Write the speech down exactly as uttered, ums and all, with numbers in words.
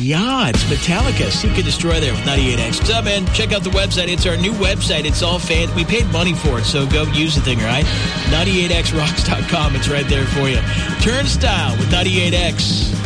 yeah, it's Metallica. Seek and Destroy there with ninety-eight X. What's up, man? Check out the website. It's our new website. It's all fan. We paid money for it, so go use the thing, all right? ninety-eight x rocks dot com. It's right there for you. Turnstile with ninety-eight X.